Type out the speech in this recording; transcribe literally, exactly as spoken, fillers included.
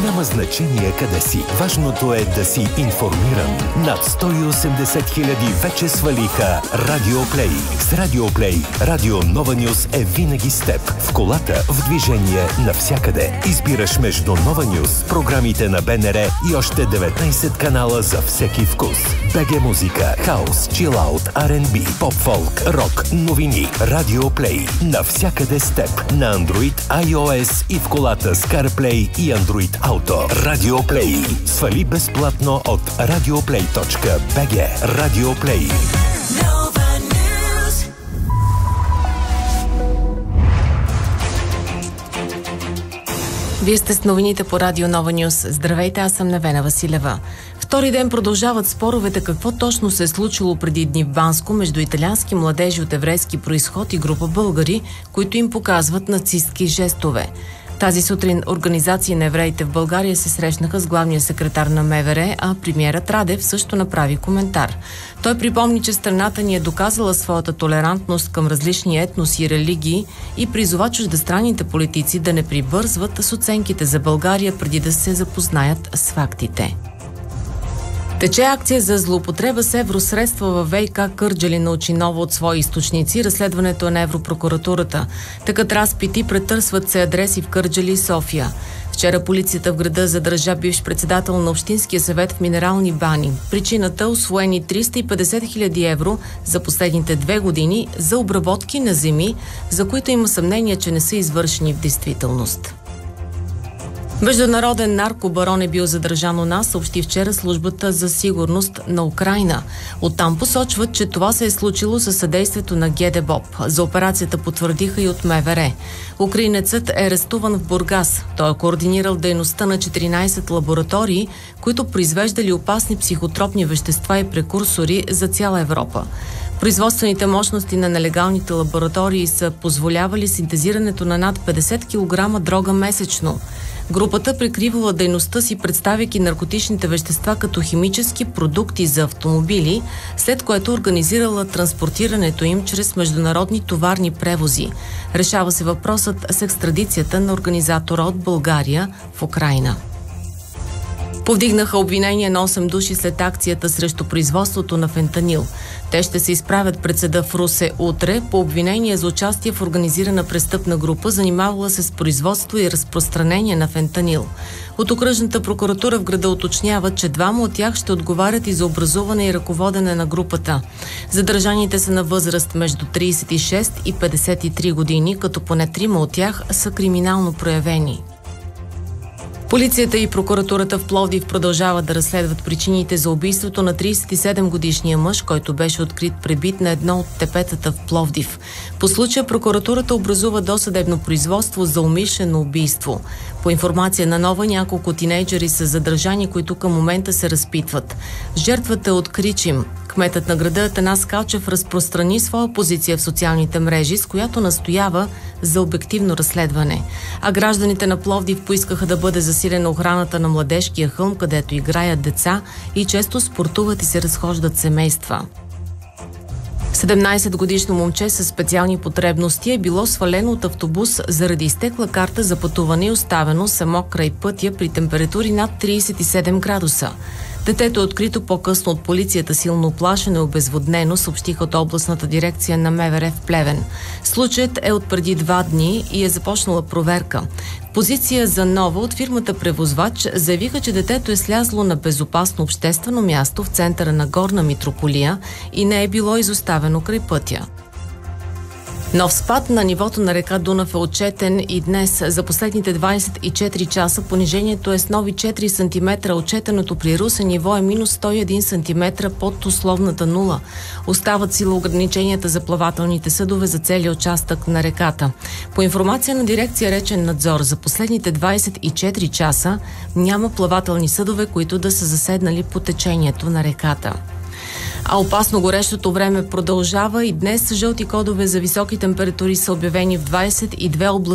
Няма значение къде си. Важното е да си информиран. Над сто и осемдесет хиляди вече свалиха Радио Плей. С Радио Плей, Радио Нова Нюз е винаги с теб. В колата, в движение, навсякъде. Избираш между Нова Нюз, програмите на БНР и още деветнайсет канала за всеки вкус. БГ музика, хаус, чилаут, Ар енд Би, поп-фолк, рок, новини. Радио Плей. Навсякъде с теб. На Android, iOS и в колата с CarPlay и Android Auto. Радио Плей. Свали безплатно от радиоплей точка би джи. Радио Плей. Вие сте с новините по Радио Нова Нюз. Здравейте, аз съм Невена Василева. Втори ден продължават споровете какво точно се е случило преди дни в Банско между италиански младежи от еврейски произход и група българи, които им показват нацистки жестове. Тази сутрин организации на евреите в България се срещнаха с главния секретар на МВР, а премиерът Радев също направи коментар. Той припомни, че страната ни е доказала своята толерантност към различни етноси и религии и призова чуждестранните политици да не прибързват с оценките за България преди да се запознаят с фактите. Тече акция за злоупотреба с евросредства във ВиК Кърджали, научи ново от свои източници разследването е на Европрокуратурата. Такът разпити, претърсват се адреси в Кърджали и София. Вчера полицията в града задържа бивш председател на Общинския съвет в Минерални бани. Причината – усвоени триста и петдесет хиляди евро за последните две години за обработки на земи, за които има съмнение, че не са извършени в действителност. Международен наркобарон е бил задържан у нас, съобщи вчера службата за сигурност на Украйна. Оттам посочват, че това се е случило със съдействието на ГДБОП. За операцията потвърдиха и от МВР. Украинецът е арестуван в Бургас. Той е координирал дейността на четиринайсет лаборатории, които произвеждали опасни психотропни вещества и прекурсори за цяла Европа. Производствените мощности на нелегалните лаборатории са позволявали синтезирането на над петдесет килограма дрога месечно. Групата прикривала дейността си, представяйки наркотичните вещества като химически продукти за автомобили, след което организирала транспортирането им чрез международни товарни превози. Решава се въпросът с екстрадицията на организатора от България в Украйна. Повдигнаха обвинение на осем души след акцията срещу производството на фентанил. Те ще се изправят пред съда в Русе утре по обвинение за участие в организирана престъпна група, занимавала се с производство и разпространение на фентанил. От окръжната прокуратура в града уточняват, че двама от тях ще отговарят и за образуване и ръководене на групата. Задържаните са на възраст между трийсет и шест и петдесет и три години, като поне трима от тях са криминално проявени. Полицията и прокуратурата в Пловдив продължават да разследват причините за убийството на трийсет и седем годишния мъж, който беше открит пребит на едно от тепетата в Пловдив. По случая прокуратурата образува досъдебно производство за умишлено убийство. По информация на Нова, няколко тинейджери са задържани, които към момента се разпитват. Жертвата е от Кричим. Кметът на града Атанас Калчев разпространи своя позиция в социалните мрежи, с която настоява за обективно разследване. А гражданите на Пловдив поискаха да бъде засилена охраната на Младежкия хълм, където играят деца и често спортуват и се разхождат семейства. седемнайсетгодишно момче със специални потребности е било свалено от автобус заради изтекла карта за пътуване и оставено само край пътя при температури над трийсет и седем градуса. Детето е открито по-късно от полицията, силно оплашено и обезводнено, съобщиха от областната дирекция на МВР в Плевен. Случаят е от преди два дни и е започнала проверка. В позиция за Нова от фирмата превозвач заявиха, че детето е слязло на безопасно обществено място в центъра на Горна Митрополия и не е било изоставено край пътя. Нов спад на нивото на река Дунав е отчетен и днес. За последните двайсет и четири часа понижението е с нови четири сантиметра. Отчетеното при Русе ниво е минус сто и един сантиметра под условната нула. Остават сила ограниченията за плавателните съдове за целия участък на реката. По информация на дирекция Речен надзор, за последните двайсет и четири часа няма плавателни съдове, които да са заседнали по течението на реката. А опасно горещото време продължава и днес жълти кодове за високи температури са обявени в двайсет и две области